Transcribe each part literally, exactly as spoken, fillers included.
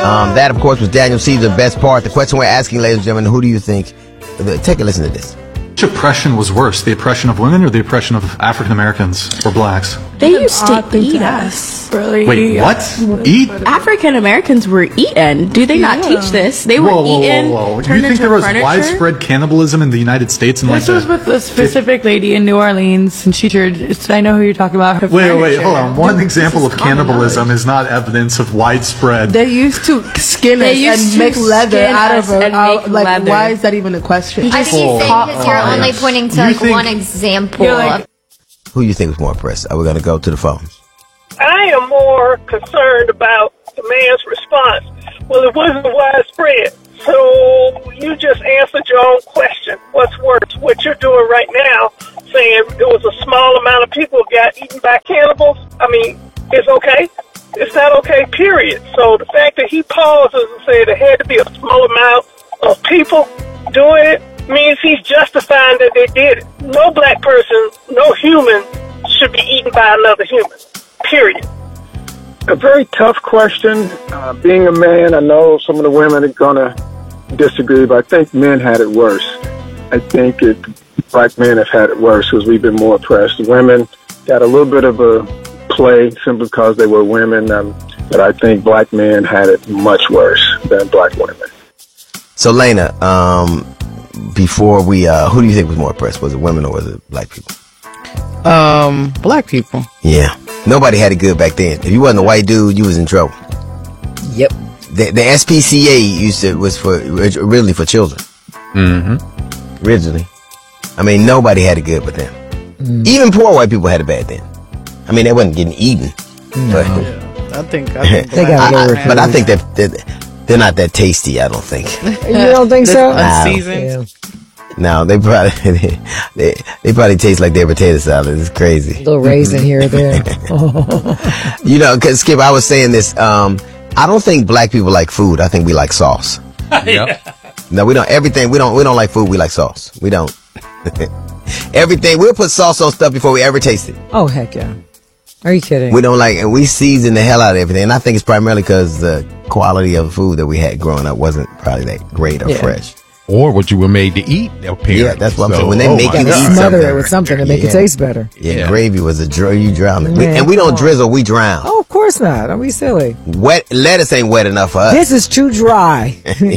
Um, that, of course, was Daniel Caesar, Best Part. The question we're asking, ladies and gentlemen, who do you think? Take a listen to this. Which oppression was worse, the oppression of women or the oppression of African Americans or blacks? They used to eat us. Really? Wait, what? Eat? African Americans were eaten. Do they not Yeah. teach this? They were Whoa, whoa, eaten. whoa, whoa. Do Turned you think into there was furniture? widespread cannibalism in the United States? In like This was the, with a specific lady in New Orleans, and she turned. I know who you're talking about. Her Wait, wait, furniture. hold on. One example of is common cannibalism is not evidence of widespread. They used to skin They us used and to make leather skin out us of it. and Out- make like, leather. why is that even a question? I think he's saying because you're Oh, only yes. pointing to You like think- one example. You're like- of Who do you think was more oppressed? Are we going to go to the phones? I am more concerned about the man's response. Well, it wasn't widespread. So you just answered your own question. What's worse? What you're doing right now, saying it was a small amount of people got eaten by cannibals, I mean, it's okay. It's not okay, period. So the fact that he pauses and said it had to be a small amount of people doing it means he's justifying that they did it. No black person, no human should be eaten by another human, period. A very tough question. Uh, being a man, I know some of the women are going to disagree, but I think men had it worse. I think it, black men have had it worse because we've been more oppressed. Women got a little bit of a play simply because they were women, um, but I think black men had it much worse than black women. So, Lena, um, before we, uh, who do you think was more oppressed? Was it women or was it black people? Um, black people. Yeah. Nobody had it good back then. If you wasn't a white dude, you was in trouble. Yep. The, the S P C A used to, was for, originally for children. Mm-hmm. Originally. I mean, nobody had it good but them. Mm. Even poor white people had it bad then. I mean, they wasn't getting eaten. No. But, Yeah. I think, I think They got I, lower I, but I think that, that they're not that tasty, I don't think. You don't think so? Nah. Unseasoned. No, they probably they, they probably taste like their potato salad. It's crazy. A little raisin here or there. You know, because Skip, I was saying this. Um, I don't think black people like food. I think we like sauce. Yep. No, we don't. Everything we don't. We don't like food. We like sauce. We don't. Everything we'll put sauce on stuff before we ever taste it. Oh, heck yeah. Are you kidding? We don't like, and we season the hell out of everything. And I think it's primarily because the quality of food that we had growing up wasn't probably that great or Yeah. fresh. Or what you were made to eat. Apparently. Yeah, that's what I'm So, saying. When they oh make my you You eat gotta God. smother something, it with something to make Yeah. it taste better. Yeah, Yeah. gravy was a dr- you drown it. We- Man, and we don't come on. drizzle, we drown. Oh, of course not. Don't be silly. Wet lettuce ain't wet enough for us. This is too dry.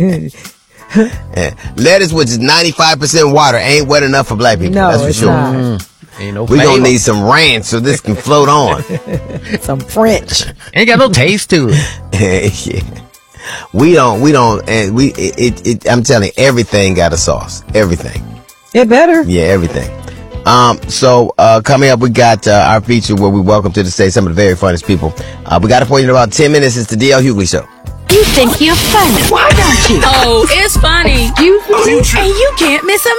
Yeah. Lettuce, which is ninety-five percent water, ain't wet enough for black people. No, that's for it's sure. not. Ain't no We gonna flavor. need some ranch so this can float on. Some French. Ain't got no taste to it. Yeah. We don't, we don't, and we, it, it, it, I'm telling you, everything got a sauce. Everything. It better. Yeah, everything. Um, so, uh, coming up, we got, uh, our feature where we welcome to the stage some of the very funniest people. Uh, we got it for you in about ten minutes. It's the D L Hughley Show. You think you're funny. Why don't you? Oh, it's funny. You and you can't miss a